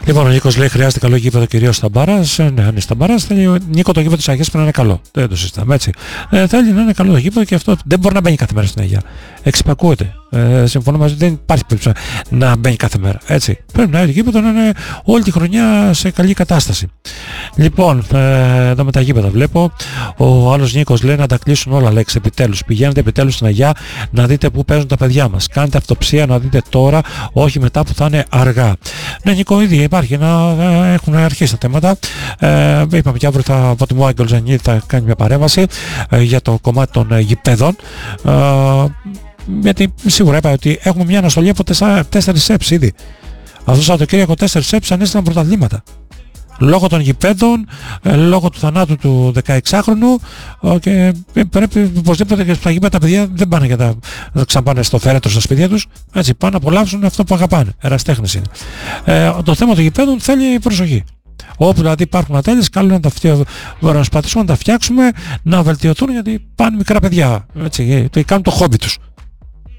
Λοιπόν, ο Νίκος λέει χρειάζεται καλό γήπεδο κυρίως στα μπάρας. Ναι, αν είναι στα μπάρας, θέλει ο Νίκο το γήπεδο της Αγίας πρέπει να είναι καλό. Δεν το συζητάμε, έτσι. Θέλει να είναι καλό το γήπεδο και αυτό δεν μπορεί να μπαίνει κάθε μέρα στην Αγία. Εξυπακούεται. Συμφωνώ μαζί, δεν υπάρχει περίπτωση να μπαίνει κάθε μέρα. Έτσι. Πρέπει να είναι το γήπεδο να είναι όλη τη χρονιά σε καλή κατάσταση. Λοιπόν, εδώ με τα γήπεδα βλέπω. Ο άλλος Νίκος λέει να τα κλείσουν όλα, λέξ, επιτέλους. Πηγαίνετε επιτέλους στην Αγιά να δείτε πού παίζουν τα παιδιά μας. Κάντε αυτοψία να δείτε τώρα, όχι μετά που θα είναι αργά. Ναι, Νίκο, ήδη υπάρχει έχουν αρχίσει τα θέματα. Είπαμε και αύριο από ό,τι μου ο Άγγελος Ζανίδη θα κάνει μια παρέμβαση για το κομμάτι των γηπέδων. Γιατί σίγουρα είπα ότι έχουμε μια αναστολή από 4 σεπτ ήδη. Αυτό το Σαββατοκύριακο 4 σεπτ ανέστηλαν πρωταθλήματα. Λόγω των γηπέδων, λόγω του θανάτου του 16χρονου και πρέπει οπωσδήποτε και στα γήπεδα τα παιδιά δεν πάνε για να ξαναπάνε στο θέρετρο στα σπίτια τους, έτσι πάνε να απολαύσουν αυτό που αγαπάνε, εραστέχνες είναι. Το θέμα των γηπέδων θέλει προσοχή. Όπου δηλαδή υπάρχουν ατέλειες, καλό να τα σπατήσουμε, να τα φτιάξουμε, να βελτιωθούν γιατί πάνε μικρά παιδιά, έτσι, κάνουν το χόμπι τους.